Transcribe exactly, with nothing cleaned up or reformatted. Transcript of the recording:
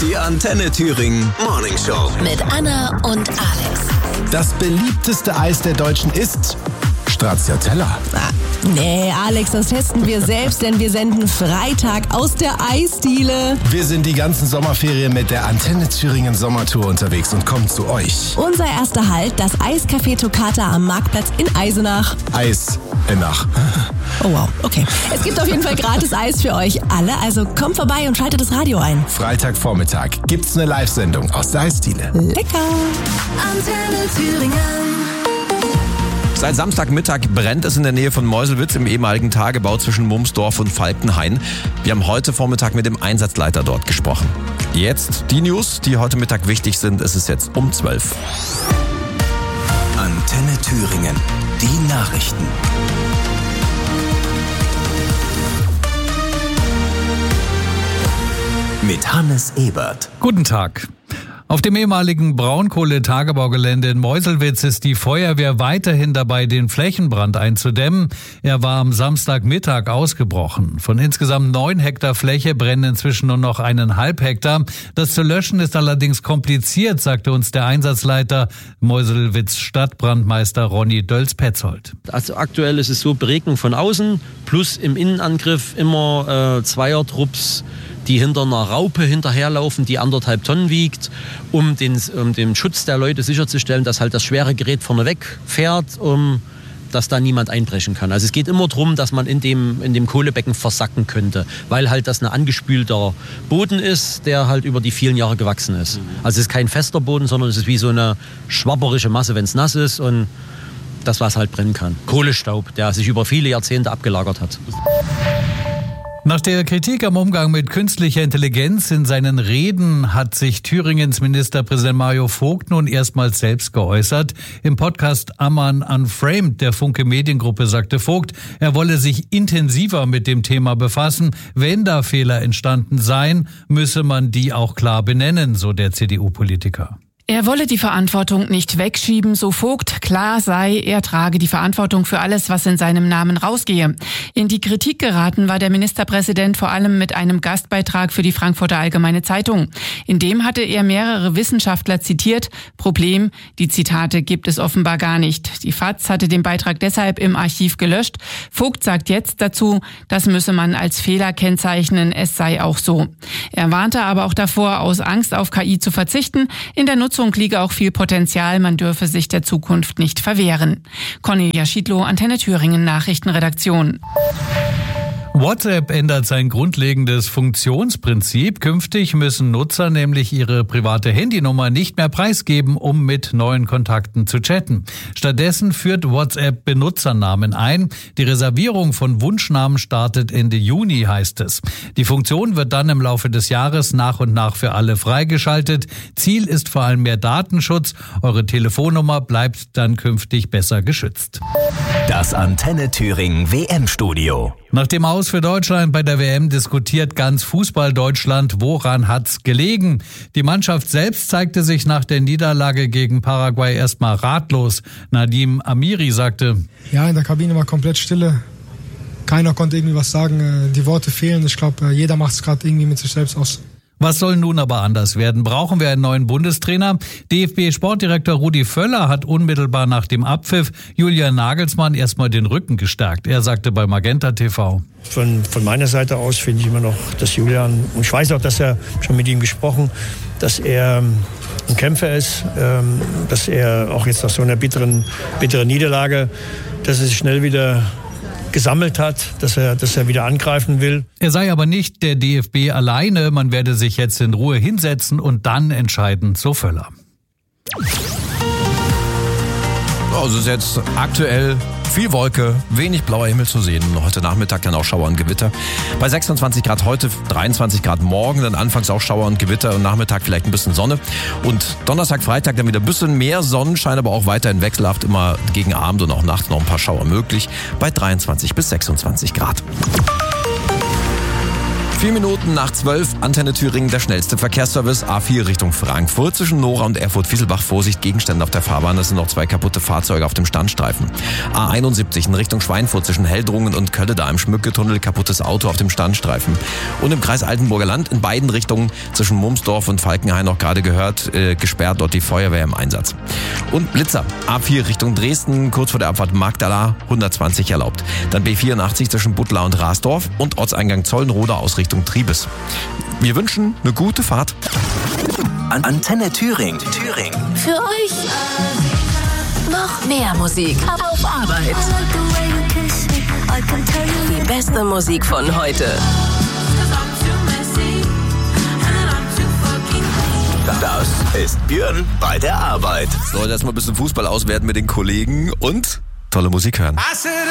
Die Antenne Thüringen Morning Show. Mit Anna und Alex. Das beliebteste Eis der Deutschen ist Stracciatella. Ah, nee, Alex, das testen wir selbst, denn wir senden Freitag aus der Eisdiele. Wir sind die ganzen Sommerferien mit der Antenne Thüringen Sommertour unterwegs und kommen zu euch. Unser erster Halt, das Eiscafé Toccata am Marktplatz in Eisenach. Eisenach. Oh wow, okay. Es gibt auf jeden Fall gratis Eis für euch alle, also kommt vorbei und schaltet das Radio ein. Freitagvormittag gibt's eine Live-Sendung aus der Eisdiele. Lecker! Antenne Thüringen. Seit Samstagmittag brennt es in der Nähe von Meuselwitz im ehemaligen Tagebau zwischen Mumsdorf und Falkenhain. Wir haben heute Vormittag mit dem Einsatzleiter dort gesprochen. Jetzt die News, die heute Mittag wichtig sind. Es ist jetzt um zwölf. Antenne Thüringen. Die Nachrichten. Mit Hannes Ebert. Guten Tag. Auf dem ehemaligen Braunkohletagebaugelände in Meuselwitz ist die Feuerwehr weiterhin dabei, den Flächenbrand einzudämmen. Er war am Samstagmittag ausgebrochen. Von insgesamt neun Hektar Fläche brennen inzwischen nur noch eineinhalb Hektar. Das zu löschen ist allerdings kompliziert, sagte uns der Einsatzleiter Meuselwitz Stadtbrandmeister Ronny Dölz-Petzold. Also aktuell ist es so, Beregnung von außen plus im Innenangriff immer äh, Zweiertrupps, die hinter einer Raupe hinterherlaufen, die anderthalb Tonnen wiegt, um den, um den Schutz der Leute sicherzustellen, dass halt das schwere Gerät vorne weg fährt, um dass da niemand einbrechen kann. Also es geht immer darum, dass man in dem, in dem Kohlebecken versacken könnte, weil halt das ein angespülter Boden ist, der halt über die vielen Jahre gewachsen ist. Also es ist kein fester Boden, sondern es ist wie so eine schwabberische Masse, wenn es nass ist und das, was halt brennen kann. Kohlestaub, der sich über viele Jahrzehnte abgelagert hat. Nach der Kritik am Umgang mit künstlicher Intelligenz in seinen Reden hat sich Thüringens Ministerpräsident Mario Vogt nun erstmals selbst geäußert. Im Podcast Ammann Unframed der Funke Mediengruppe sagte Vogt, er wolle sich intensiver mit dem Thema befassen. Wenn da Fehler entstanden seien, müsse man die auch klar benennen, so der C D U-Politiker. Er wolle die Verantwortung nicht wegschieben, so Vogt. Klar sei, er trage die Verantwortung für alles, was in seinem Namen rausgehe. In die Kritik geraten war der Ministerpräsident vor allem mit einem Gastbeitrag für die Frankfurter Allgemeine Zeitung. In dem hatte er mehrere Wissenschaftler zitiert. Problem, die Zitate gibt es offenbar gar nicht. Die F A Z hatte den Beitrag deshalb im Archiv gelöscht. Vogt sagt jetzt dazu, das müsse man als Fehler kennzeichnen, es sei auch so. Er warnte aber auch davor, aus Angst auf K I zu verzichten. In der Nutzung liege auch viel Potenzial, man dürfe sich der Zukunft nicht verwehren. Cornelia Schiedlow, Antenne Thüringen Nachrichtenredaktion. WhatsApp ändert sein grundlegendes Funktionsprinzip. Künftig müssen Nutzer nämlich ihre private Handynummer nicht mehr preisgeben, um mit neuen Kontakten zu chatten. Stattdessen führt WhatsApp Benutzernamen ein. Die Reservierung von Wunschnamen startet Ende Juni, heißt es. Die Funktion wird dann im Laufe des Jahres nach und nach für alle freigeschaltet. Ziel ist vor allem mehr Datenschutz. Eure Telefonnummer bleibt dann künftig besser geschützt. Das Antenne Thüringen W M-Studio. Nach dem Aus für Deutschland bei der W M diskutiert ganz Fußball-Deutschland, woran hat's gelegen? Die Mannschaft selbst zeigte sich nach der Niederlage gegen Paraguay erstmal ratlos. Nadim Amiri sagte: Ja, in der Kabine war komplett Stille. Keiner konnte irgendwie was sagen. Die Worte fehlen. Ich glaube, jeder macht es gerade irgendwie mit sich selbst aus. Was soll nun aber anders werden? Brauchen wir einen neuen Bundestrainer? D F B-Sportdirektor Rudi Völler hat unmittelbar nach dem Abpfiff Julian Nagelsmann erstmal den Rücken gestärkt. Er sagte bei Magenta T V: Von, von meiner Seite aus finde ich immer noch, dass Julian, und ich weiß auch, dass er schon mit ihm gesprochen, dass er ein Kämpfer ist, dass er auch jetzt nach so einer bitteren, bitteren Niederlage, dass er sich schnell wieder gesammelt hat, dass er, dass er wieder angreifen will. Er sei aber nicht der D F B alleine, man werde sich jetzt in Ruhe hinsetzen und dann entscheiden, so Völler. Also ist jetzt aktuell viel Wolke, wenig blauer Himmel zu sehen. Heute Nachmittag dann auch Schauer und Gewitter. Bei sechsundzwanzig Grad heute, dreiundzwanzig Grad morgen, dann anfangs auch Schauer und Gewitter und Nachmittag vielleicht ein bisschen Sonne. Und Donnerstag, Freitag dann wieder ein bisschen mehr Sonnenschein, aber auch weiterhin wechselhaft, immer gegen Abend und auch nachts noch ein paar Schauer möglich. Bei dreiundzwanzig bis sechsundzwanzig Grad. Vier Minuten nach zwölf, Antenne Thüringen, der schnellste Verkehrsservice. A vier Richtung Frankfurt zwischen Nora und Erfurt-Wieselbach. Vorsicht, Gegenstände auf der Fahrbahn. Es sind noch zwei kaputte Fahrzeuge auf dem Standstreifen. A einundsiebzig in Richtung Schweinfurt zwischen Heldrungen und Kölle, da im Schmücketunnel, kaputtes Auto auf dem Standstreifen. Und im Kreis Altenburger Land in beiden Richtungen zwischen Mumsdorf und Falkenhain, noch gerade gehört, äh, gesperrt, dort die Feuerwehr im Einsatz. Und Blitzer, A vier Richtung Dresden, kurz vor der Abfahrt Magdala, hundertzwanzig erlaubt. Dann B vierundachtzig zwischen Buttlar und Rasdorf und Ortseingang Zollenroda aus Richtung Triebes. Wir wünschen eine gute Fahrt. Antenne Thüringen. Thüringen. Für euch noch mehr Musik auf Arbeit. Die beste Musik von heute. Das ist Björn bei der Arbeit. So, jetzt mal ein bisschen Fußball auswerten mit den Kollegen und tolle Musik hören.